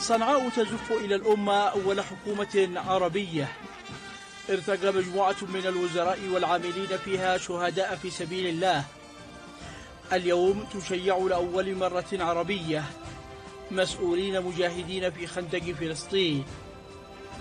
صنعاء تزف إلى الأمة أول حكومة عربية ارتقى مجموعة من الوزراء والعاملين فيها شهداء في سبيل الله. اليوم تشيع لأول مرة عربية مسؤولين مجاهدين في خندق فلسطين.